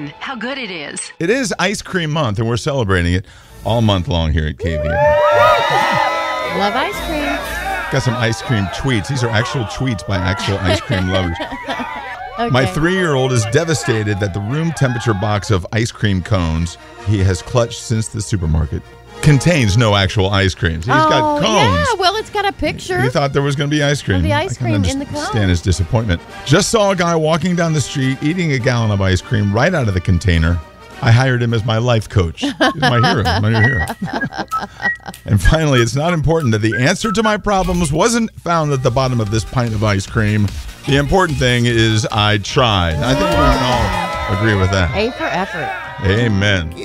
cream. How good it is. It is Ice Cream Month, and we're celebrating it all month long here at KVN. Love ice cream. Got some ice cream tweets. These are actual tweets by actual ice cream lovers. Okay. My 3-year-old is devastated that the room temperature box of ice cream cones he has clutched since the supermarket contains no actual ice creams. He's got cones. Yeah, well, it's got a picture. He thought there was going to be ice cream. Of the ice cream in the cone. I understand his disappointment. Just saw a guy walking down the street eating a gallon of ice cream right out of the container. I hired him as my life coach. He's my hero. My new hero. And finally, it's not important that the answer to my problems wasn't found at the bottom of this pint of ice cream. The important thing is I tried. I think we can all agree with that. A for effort. Amen.